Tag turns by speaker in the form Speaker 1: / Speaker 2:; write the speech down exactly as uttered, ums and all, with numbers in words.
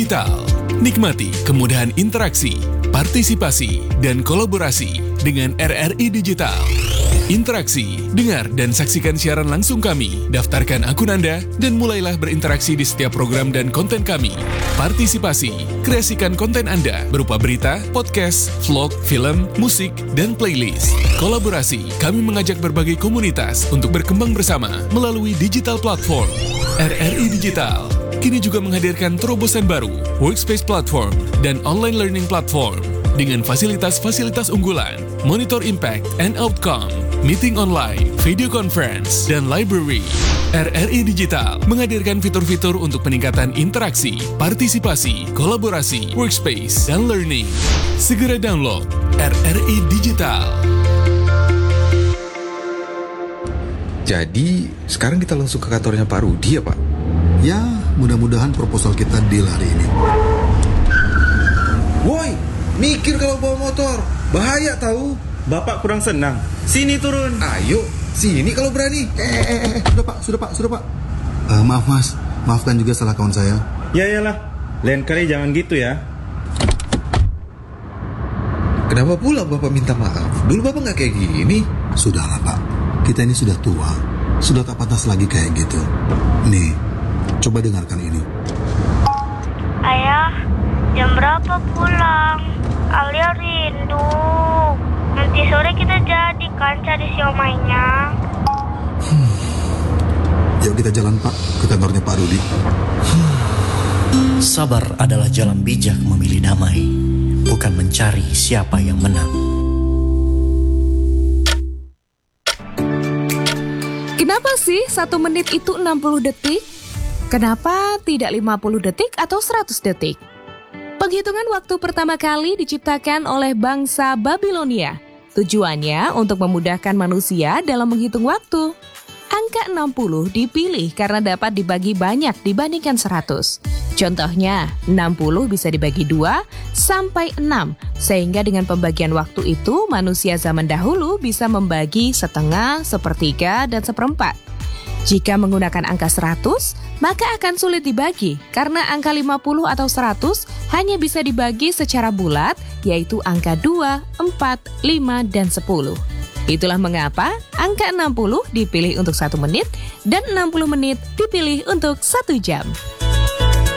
Speaker 1: Digital. Nikmati kemudahan interaksi, partisipasi, dan kolaborasi dengan R R I Digital. Interaksi, dengar dan saksikan siaran langsung kami, daftarkan akun Anda, dan mulailah berinteraksi di setiap program dan konten kami. Partisipasi, kreasikan konten Anda berupa berita, podcast, vlog, film, musik, dan playlist. Kolaborasi, kami mengajak berbagai komunitas untuk berkembang bersama melalui digital platform. R R I Digital kini juga menghadirkan terobosan baru, workspace platform, dan online learning platform dengan fasilitas-fasilitas unggulan, monitor impact and outcome, meeting online, video conference, dan library. R R I Digital menghadirkan fitur-fitur untuk peningkatan interaksi, partisipasi, kolaborasi, workspace, dan learning. Segera download R R I Digital.
Speaker 2: Jadi, sekarang kita langsung ke kantornya Pak Rudi ya, Pak?
Speaker 3: Ya, mudah-mudahan proposal kita deal hari ini.
Speaker 2: Woi, mikir kalau bawa motor. Bahaya tahu.
Speaker 4: Bapak kurang senang. Sini turun.
Speaker 2: Ayo, sini kalau berani.
Speaker 3: Eh, eh, eh, eh, sudah Pak, sudah Pak, sudah Pak. Uh, maaf Mas, maafkan juga salah kawan saya.
Speaker 4: Ya iyalah, lain kali jangan gitu ya.
Speaker 2: Kenapa pula Bapak minta maaf? Dulu Bapak nggak kayak gini.
Speaker 3: Sudahlah Pak, kita ini sudah tua, sudah tak pantas lagi kayak gitu. Nih, coba dengarkan ini.
Speaker 5: Ayah, jam berapa pulang? Alia rindu. Nanti sore kita jadi kan cari siomainya.
Speaker 3: Hmm. Yuk kita jalan Pak, ke kantornya Pak Rudi.
Speaker 6: Sabar adalah jalan bijak memilih damai, bukan mencari siapa yang menang.
Speaker 7: Kenapa sih satu menit itu enam puluh detik? Kenapa tidak lima puluh detik atau seratus detik? Penghitungan waktu pertama kali diciptakan oleh bangsa Babilonia. Tujuannya untuk memudahkan manusia dalam menghitung waktu. Angka enam puluh dipilih karena dapat dibagi banyak dibandingkan seratus. Contohnya, enam puluh bisa dibagi dua sampai enam, sehingga dengan pembagian waktu itu manusia zaman dahulu bisa membagi setengah, sepertiga, dan seperempat. Jika menggunakan angka seratus, maka akan sulit dibagi karena angka lima puluh atau seratus hanya bisa dibagi secara bulat, yaitu angka dua, empat, lima, dan sepuluh. Itulah mengapa angka enam puluh dipilih untuk satu menit dan enam puluh menit dipilih untuk satu jam.